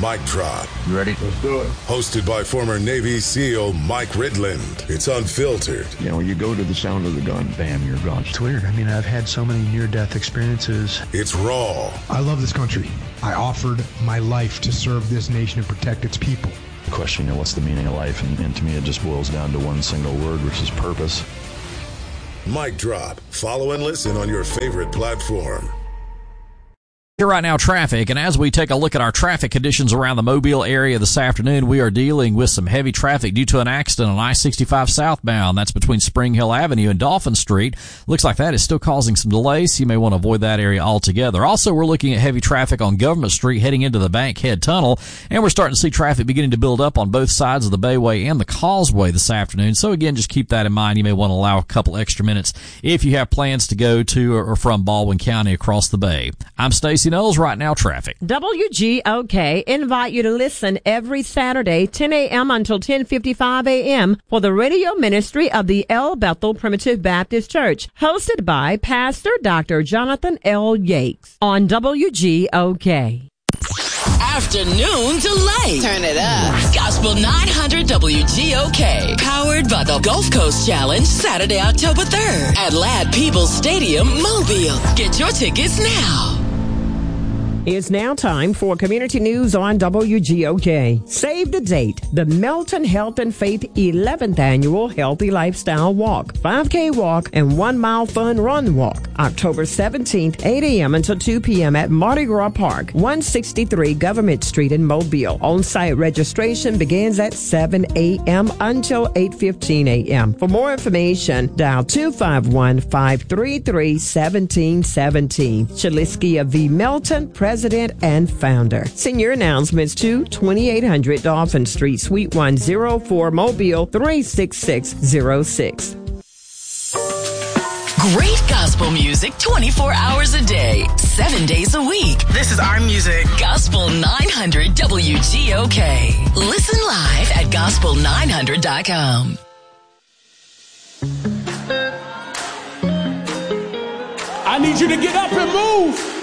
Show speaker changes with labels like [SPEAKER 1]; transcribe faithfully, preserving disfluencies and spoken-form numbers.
[SPEAKER 1] Mic Drop.
[SPEAKER 2] You ready?
[SPEAKER 3] Let's do it.
[SPEAKER 1] Hosted by former Navy SEAL Mike Ridland. It's unfiltered.
[SPEAKER 2] You know, you go to the sound of the gun, bam, you're gone.
[SPEAKER 4] It's weird. I mean, I've had so many near-death experiences.
[SPEAKER 1] It's raw.
[SPEAKER 5] I love this country. I offered my life to serve this nation and protect its people.
[SPEAKER 2] The question, you know, what's the meaning of life? And, and to me, it just boils down to one single word, which is purpose.
[SPEAKER 1] Mic Drop. Follow and listen on your favorite platform.
[SPEAKER 6] Here right now, traffic, and as we take a look at our traffic conditions around the Mobile area this afternoon, we are dealing with some heavy traffic due to an accident on I sixty-five southbound. That's between Spring Hill Avenue and Dolphin Street. Looks like that is still causing some delays, so you may want to avoid that area altogether. Also, we're looking at heavy traffic on Government Street heading into the Bankhead Tunnel, and we're starting to see traffic beginning to build up on both sides of the Bayway and the Causeway this afternoon. So again, just keep that in mind. You may want to allow a couple extra minutes if you have plans to go to or from Baldwin County across the Bay. I'm Stacey Knowles. Right now, traffic.
[SPEAKER 7] W G O K invite you to listen every Saturday, ten a.m. until ten fifty-five a.m. for the radio ministry of the El Bethel Primitive Baptist Church, hosted by Pastor Doctor Jonathan L. Yates on W G O K.
[SPEAKER 8] Afternoon Delight.
[SPEAKER 9] Turn it up.
[SPEAKER 8] Gospel nine hundred W G O K. Powered by the Gulf Coast Challenge, Saturday, October third at Ladd Peebles Stadium, Mobile. Get your tickets now.
[SPEAKER 7] It's now time for community news on W G O K. Save the date. The Melton Health and Faith eleventh Annual Healthy Lifestyle Walk, five K Walk, and one mile Fun Run Walk. October seventeenth, eight a.m. until two p.m. at Mardi Gras Park, one sixty-three Government Street in Mobile. On-site registration begins at seven a.m. until eight fifteen a.m. For more information, dial two five one, five three three, one seven one seven. Chaliskia V. Melton, President and founder. Senior announcements to twenty-eight hundred Dolphin Street, Suite one oh four, Mobile, three six six zero six.
[SPEAKER 8] Great gospel music twenty-four hours a day, seven days a week.
[SPEAKER 9] This is our music.
[SPEAKER 8] Gospel nine hundred W G O K. Listen live at gospel nine hundred dot com.
[SPEAKER 10] I need you to get up and move.